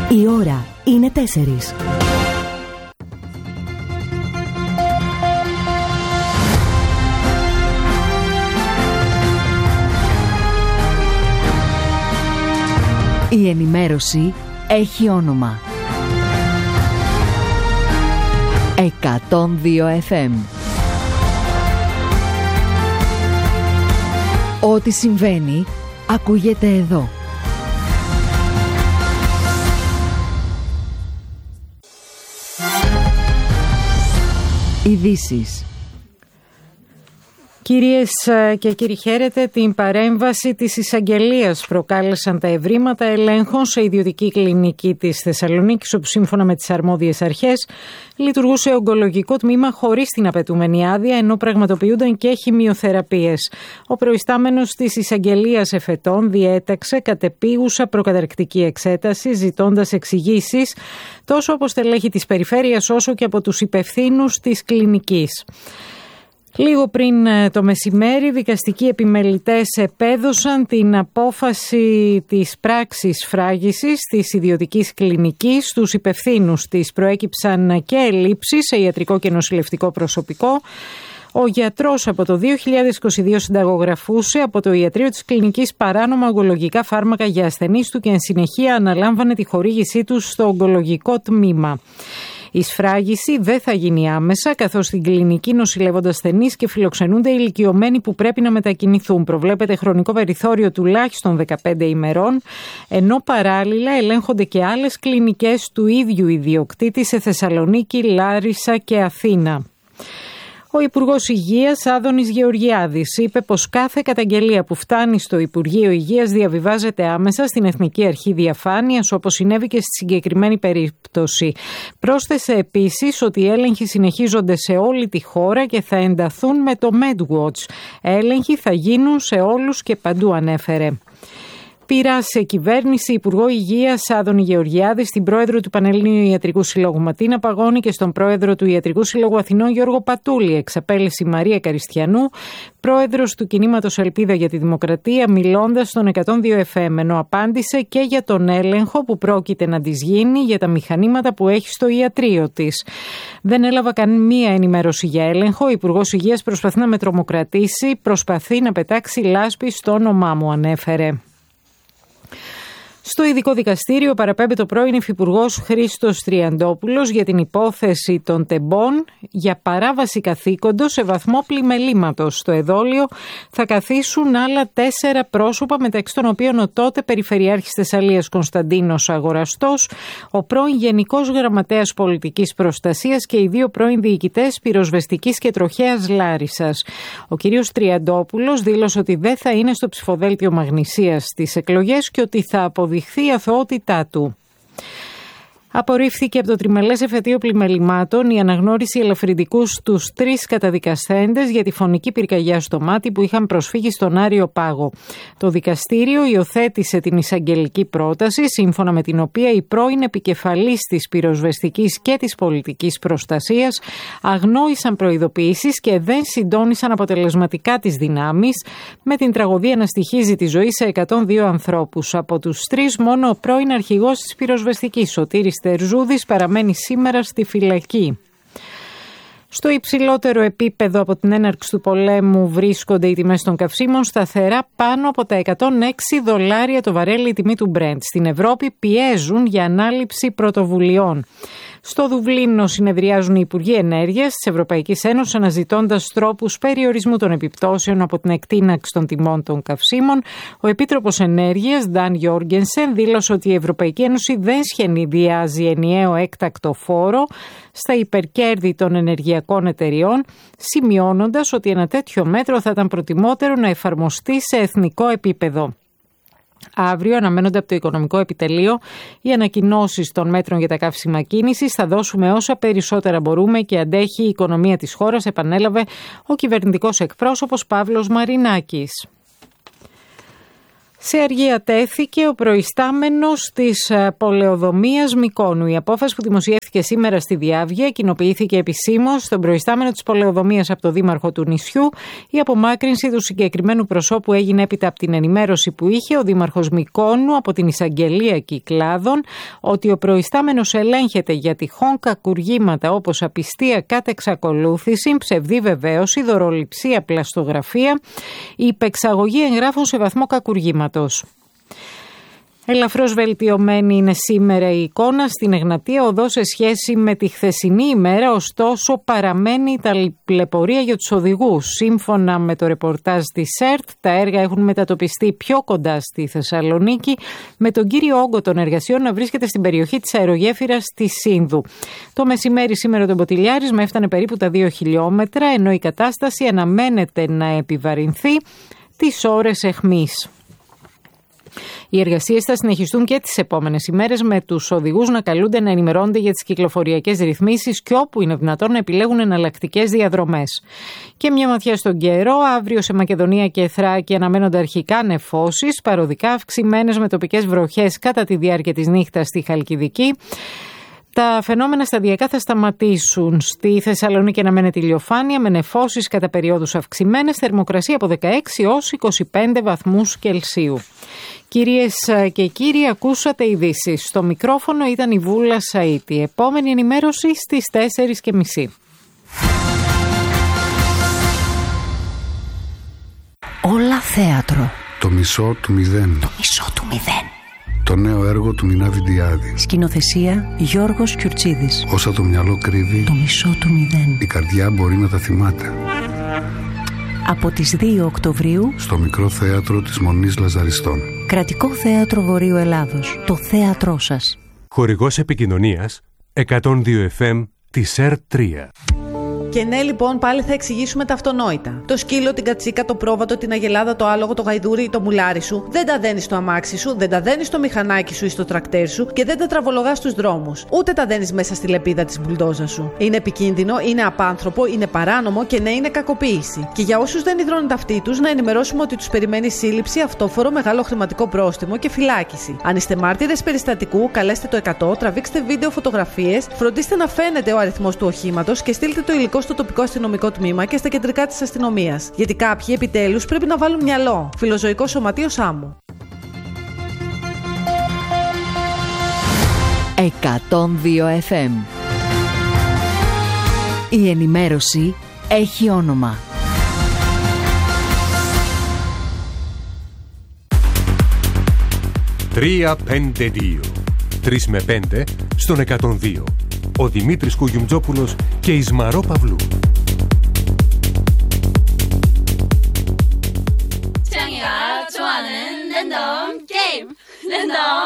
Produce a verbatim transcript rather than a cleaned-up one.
Η ώρα είναι τέσσερις. Η ενημέρωση έχει όνομα. εκατόν δύο εφ εμ. Ό,τι συμβαίνει ακούγεται εδώ. Ειδήσεις. Κυρίες και κύριοι, χαίρετε. Την παρέμβαση της εισαγγελίας προκάλεσαν τα ευρήματα ελέγχων σε ιδιωτική κλινική της Θεσσαλονίκης, όπου σύμφωνα με τις αρμόδιες αρχές λειτουργούσε ογκολογικό τμήμα χωρίς την απαιτούμενη άδεια, ενώ πραγματοποιούνταν και χημειοθεραπείες. Ο προϊστάμενος της εισαγγελίας εφετών διέταξε κατεπίγουσα προκαταρκτική εξέταση, ζητώντας εξηγήσεις τόσο από στελέχη της περιφέρειας όσο και από τους υπευθύνους της κλινικής. Λίγο πριν το μεσημέρι, δικαστικοί επιμελητές επέδωσαν την απόφαση της πράξης φράγισης της ιδιωτικής κλινικής. Στους υπευθύνους της προέκυψαν και ελλείψεις σε ιατρικό και νοσηλευτικό προσωπικό. Ο γιατρός από το δύο χιλιάδες είκοσι δύο συνταγογραφούσε από το ιατρείο της κλινικής παράνομα ογκολογικά φάρμακα για ασθενείς του και εν συνεχεία αναλάμβανε τη χορήγησή τους στο ογκολογικό τμήμα. Η σφράγιση δεν θα γίνει άμεσα, καθώς στην κλινική νοσηλεύονται ασθενείς και φιλοξενούνται ηλικιωμένοι που πρέπει να μετακινηθούν. Προβλέπεται χρονικό περιθώριο τουλάχιστον δεκαπέντε ημερών, ενώ παράλληλα ελέγχονται και άλλες κλινικές του ίδιου ιδιοκτήτη σε Θεσσαλονίκη, Λάρισα και Αθήνα. Ο Υπουργός Υγείας Άδωνης Γεωργιάδης είπε πως κάθε καταγγελία που φτάνει στο Υπουργείο Υγείας διαβιβάζεται άμεσα στην Εθνική Αρχή Διαφάνειας, όπως συνέβη και στη συγκεκριμένη περίπτωση. Πρόσθεσε επίσης ότι οι έλεγχοι συνεχίζονται σε όλη τη χώρα και θα ενταθούν με το MedWatch. Έλεγχοι θα γίνουν σε όλους και παντού, ανέφερε. Πήρα σε κυβέρνηση, Υπουργό Υγείας Άδωνη Γεωργιάδη, στην πρόεδρο του Πανελλήνιου Ιατρικού Συλλόγου Ματίνα Παγώνη και στον πρόεδρο του Ιατρικού Συλλόγου Αθηνών Γιώργο Πατούλη. Εξαπέλυσε η Μαρία Καριστιανού, πρόεδρος του Κινήματος Ελπίδα για τη Δημοκρατία, μιλώντας στον εκατόν δύο εφ εμ, ενώ απάντησε και για τον έλεγχο που πρόκειται να της γίνει για τα μηχανήματα που έχει στο ιατρείο της. Δεν έλαβα καμία ενημέρωση για έλεγχο. Ο Υπουργός Υγείας προσπαθεί να με τρομοκρατήσει, προσπαθεί να πετάξει λάσπη στο όνομά μου, ανέφερε. Στο ειδικό δικαστήριο παραπέμπεται ο πρώην Υφυπουργός Χρήστος Τριαντόπουλος για την υπόθεση των τεμπών για παράβαση καθήκοντος σε βαθμό πλημελήματος. Στο εδόλιο θα καθίσουν άλλα τέσσερα πρόσωπα, μεταξύ των οποίων ο τότε Περιφερειάρχης Θεσσαλίας Κωνσταντίνος Αγοραστός, ο πρώην Γενικός Γραμματέας Πολιτικής Προστασίας και οι δύο πρώην διοικητές πυροσβεστικής και τροχέας Λάρισσας. Ο κ. Τριαντόπουλος δήλωσε ότι δεν θα είναι στο ψηφοδέλτιο Μαγνησίας στις εκλογές και ότι θα αποδειχθεί η αθωότητά του. Απορρίφθηκε από το τριμελές εφετείο πλημελημάτων η αναγνώριση ελαφρυντικού στους τρεις καταδικασθέντες για τη φωνική πυρκαγιά στο μάτι που είχαν προσφύγει στον Άριο Πάγο. Το δικαστήριο υιοθέτησε την εισαγγελική πρόταση, σύμφωνα με την οποία οι πρώην επικεφαλής της πυροσβεστικής και της πολιτικής προστασίας αγνόησαν προειδοποιήσεις και δεν συντόνισαν αποτελεσματικά τις δυνάμεις, με την τραγωδία να στοιχίζει τη ζωή σε εκατόν δύο ανθρώπους. Από τους τρεις, μόνο ο πρώην αρχηγός της πυροσβεστικής, Σωτήρης Τερζούδης, παραμένει σήμερα στη φυλακή. Στο υψηλότερο επίπεδο από την έναρξη του πολέμου βρίσκονται οι τιμές των καυσίμων, σταθερά πάνω από τα εκατόν έξι δολάρια το βαρέλι η τιμή του Brent. Στην Ευρώπη πιέζουν για ανάληψη πρωτοβουλειών. Στο Δουβλίνο συνεδριάζουν οι Υπουργοί Ενέργειας της Ευρωπαϊκής Ένωσης, αναζητώντας τρόπους περιορισμού των επιπτώσεων από την εκτείναξη των τιμών των καυσίμων. Ο Επίτροπος Ενέργειας, Νταν Γιόργενσεν, δήλωσε ότι η Ευρωπαϊκή Ένωση δεν σχεδιάζει ενιαίο έκτακτο φόρο στα υπερκέρδη των ενεργειακών εταιριών, σημειώνοντας ότι ένα τέτοιο μέτρο θα ήταν προτιμότερο να εφαρμοστεί σε εθνικό επίπεδο. Αύριο αναμένονται από το Οικονομικό Επιτελείο οι ανακοινώσεις των μέτρων για τα καύσιμα κίνησης. Θα δώσουμε όσα περισσότερα μπορούμε και αντέχει η οικονομία της χώρας, επανέλαβε ο κυβερνητικός εκπρόσωπος Παύλος Μαρινάκης. Σε αργία τέθηκε ο προϊστάμενος της πολεοδομίας Μυκόνου. Η απόφαση που δημοσιεύθηκε σήμερα στη Διάβγεια κοινοποιήθηκε επισήμως στον προϊστάμενο της πολεοδομίας από το δήμαρχο του νησιού. Η απομάκρυνση του συγκεκριμένου προσώπου έγινε έπειτα από την ενημέρωση που είχε ο δήμαρχος Μυκόνου από την εισαγγελία Κυκλάδων ότι ο προϊστάμενος ελέγχεται για τυχόν κακουργήματα όπως απιστία κατά εξακολούθηση, ψευδή βεβαίωση, δωροληψία, πλαστογραφία, υπεξαγωγή εγγράφων σε βαθμό κακουργήματος. Ελαφρώς βελτιωμένη είναι σήμερα η εικόνα στην Εγνατία Οδό σε σχέση με τη χθεσινή ημέρα, ωστόσο παραμένει η ταλαιπωρία για τους οδηγούς. Σύμφωνα με το ρεπορτάζ της ΕΡΤ, τα έργα έχουν μετατοπιστεί πιο κοντά στη Θεσσαλονίκη, με τον κύριο όγκο των εργασιών να βρίσκεται στην περιοχή της αερογέφυρας της Σύνδου. Το μεσημέρι σήμερα το μποτιλιάρισμα έφτανε περίπου τα δύο χιλιόμετρα, ενώ η κατάσταση αναμένεται να επιβαρυνθεί τις ώρες εχμής. Οι εργασίες θα συνεχιστούν και τις επόμενες ημέρες, με τους οδηγούς να καλούνται να ενημερώνονται για τις κυκλοφοριακές ρυθμίσεις και όπου είναι δυνατόν να επιλέγουν εναλλακτικές διαδρομές. Και μια ματιά στον καιρό. Αύριο σε Μακεδονία και Θράκη αναμένονται αρχικά νεφώσεις, παροδικά αυξημένες με τοπικές βροχές κατά τη διάρκεια της νύχτας στη Χαλκιδική. Τα φαινόμενα σταδιακά θα σταματήσουν. Στη Θεσσαλονίκη αναμένεται ηλιοφάνεια με νεφώσεις κατά περιόδους αυξημένες, θερμοκρασία από δεκαέξι έως είκοσι πέντε βαθμούς Κελσίου. Κυρίες και κύριοι, ακούσατε ειδήσεις. Στο μικρόφωνο ήταν η Βούλα Σαΐτη. Επόμενη ενημέρωση στις τέσσερις και μισή. Όλα θέατρο. Το μισό του μηδέν. Το μισό του μηδέν. Το νέο έργο του Μινά Βιντιάδη. Σκηνοθεσία Γιώργος Κιουρτσίδης. Όσα το μυαλό κρύβει, το μισό του μηδέν. η καρδιά μπορεί να τα θυμάται. Από τις δύο Οκτωβρίου στο Μικρό Θέατρο της Μονής Λαζαριστών. Κρατικό Θέατρο Βορείου Ελλάδος. Το θέατρό σας. Χορηγός επικοινωνίας εκατόν δύο εφ εμ της ΕΡΤ τρία. Και ναι, λοιπόν, πάλι θα εξηγήσουμε τα αυτονόητα. Το σκύλο, την κατσίκα, το πρόβατο, την αγελάδα, το άλογο, το γαϊδούρι ή το μουλάρι σου δεν τα δένεις στο αμάξι σου, δεν τα δένεις στο μηχανάκι σου ή στο τρακτέρ σου και δεν τα τραβολογάς στους δρόμους. Ούτε τα δένεις μέσα στη λεπίδα της μπουλντόζα σου. Είναι επικίνδυνο, είναι απάνθρωπο, είναι παράνομο και ναι, είναι κακοποίηση. Και για όσους δεν υδρώνουν ταυτί τους, να ενημερώσουμε ότι τους περιμένει σύλληψη, αυτόφορο, μεγάλο χρηματικό πρόστιμο και φυλάκιση. Αν είστε μάρτυρες περιστατικού, καλέστε το εκατό, τραβήξτε βίντεο, φωτογραφίες, φροντίστε να φαίνεται ο αριθμός του οχήματος και στείλτε το υλικό στο τοπικό αστυνομικό τμήμα και στα κεντρικά της αστυνομίας. Γιατί κάποιοι επιτέλους πρέπει να βάλουν μυαλό. Φιλοζωικό Σωματείο Σάμου. εκατόν δύο εφ εμ. Η ενημέρωση έχει όνομα. τρία πέντε δύο. τρεις με πέντε στον εκατόν δύο. Ο Δημήτρης Κουγιουμτζόπουλος και η Σμαρώ Παυλού. 장이가 좋아하는 랜덤 게임 랜덤